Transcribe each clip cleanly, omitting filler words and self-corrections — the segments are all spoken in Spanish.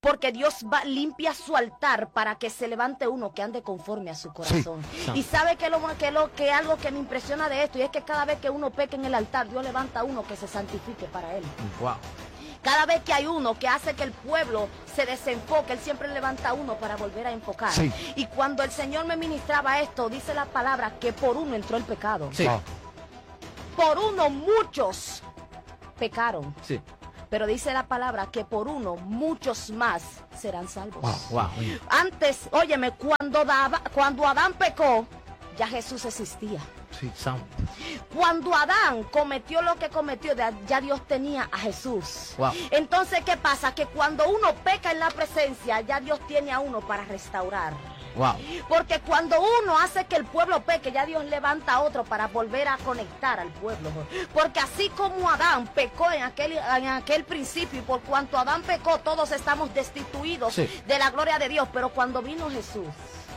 porque Dios limpia su altar para que se levante uno que ande conforme a su corazón. Sí. Y sabe que algo que me impresiona de esto, y es que cada vez que uno peca en el altar, Dios levanta a uno que se santifique para él. Wow. Cada vez que hay uno que hace que el pueblo se desenfoque, Él siempre levanta a uno para volver a enfocar. Sí. Y cuando el Señor me ministraba esto, dice la palabra que por uno entró el pecado. Sí. Por uno muchos pecaron. Sí. Pero dice la palabra que por uno muchos más serán salvos. Wow. Antes, óyeme, cuando Adán pecó, ya Jesús existía. Sí, Sam. Cuando Adán cometió lo que cometió, ya Dios tenía a Jesús. Wow. Entonces, ¿qué pasa? Que cuando uno peca en la presencia, ya Dios tiene a uno para restaurar. Wow. Porque cuando uno hace que el pueblo peque, ya Dios levanta a otro para volver a conectar al pueblo. Porque así como Adán pecó en aquel principio, y por cuanto Adán pecó, todos estamos destituidos de la gloria de Dios. Pero cuando vino Jesús,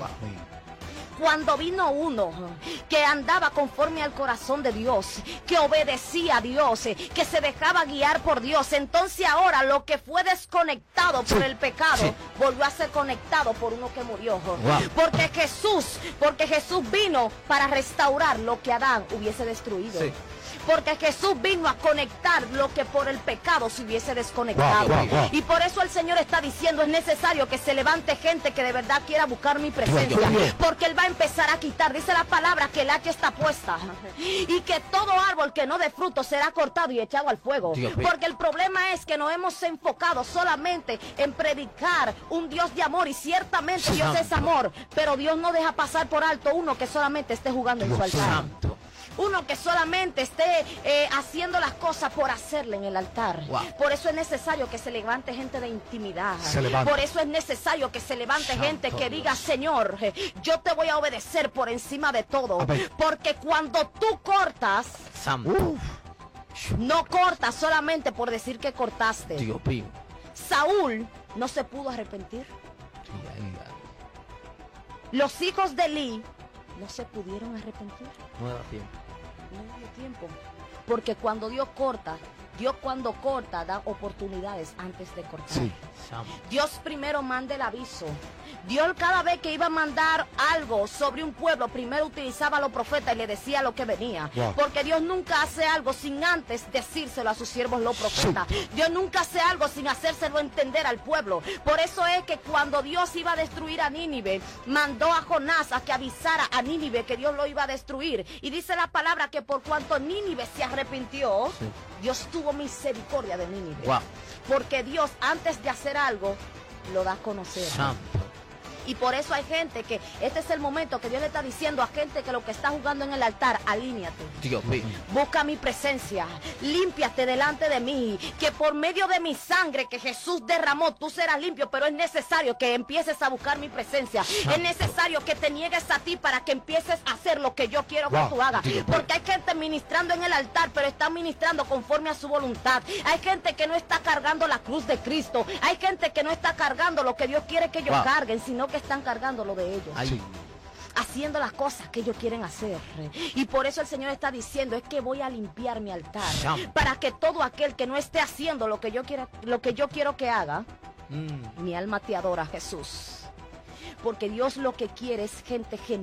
cuando vino uno que andaba conforme al corazón de Dios, que obedecía a Dios, que se dejaba guiar por Dios, entonces ahora lo que fue desconectado por el pecado volvió a ser conectado por uno que murió. Porque Jesús vino para restaurar lo que Adán hubiese destruido. Porque Jesús vino a conectar lo que por el pecado se hubiese desconectado. Y por eso el Señor está diciendo, es necesario que se levante gente que de verdad quiera buscar mi presencia. Porque Él va a empezar a quitar, dice la palabra, que el hacha está puesta. Y que todo árbol que no dé fruto será cortado y echado al fuego. Porque el problema es que nos hemos enfocado solamente en predicar un Dios de amor. Y ciertamente Dios es amor. Pero Dios no deja pasar por alto uno que solamente esté jugando en su altar. Uno que solamente esté haciendo las cosas por hacerle en el altar. Por eso es necesario que se levante gente de intimidad. Por eso es necesario que se levante gente que diga, Señor, yo te voy a obedecer por encima de todo. Porque cuando tú cortas, no cortas solamente por decir que cortaste. Saúl no se pudo arrepentir. Los hijos de Elí no se pudieron arrepentir. No da tiempo. No dio tiempo. Porque cuando Dios cuando corta da oportunidades antes de cortar. Dios primero manda el aviso. Dios cada vez que iba a mandar algo sobre un pueblo, primero utilizaba a los profetas y le decía lo que venía. Porque Dios nunca hace algo sin antes decírselo a sus siervos los profetas. Dios nunca hace algo sin hacérselo entender al pueblo. Por eso es que cuando Dios iba a destruir a Nínive, mandó a Jonás a que avisara a Nínive que Dios lo iba a destruir. Y dice la palabra que por cuanto Nínive se arrepintió, Dios tuvo misericordia de Nínive. Porque Dios, antes de hacer algo, lo da a conocer. Y por eso hay gente que este es el momento que Dios le está diciendo a gente que lo que está jugando en el altar, alíñate. Busca mi presencia, límpiate delante de mí, que por medio de mi sangre que Jesús derramó, tú serás limpio, pero es necesario que empieces a buscar mi presencia. Es necesario que te niegues a ti para que empieces a hacer lo que yo quiero que tú hagas. Porque hay gente ministrando en el altar, pero está ministrando conforme a su voluntad. Hay gente que no está cargando la cruz de Cristo. Hay gente que no está cargando lo que Dios quiere que ellos carguen, sino que están cargando lo de ellos. Haciendo las cosas que ellos quieren hacer. Y por eso el Señor está diciendo, es que voy a limpiar mi altar. Para que todo aquel que no esté haciendo lo que yo quiero que haga, mi alma te adora, Jesús. Porque Dios lo que quiere es gente genuina.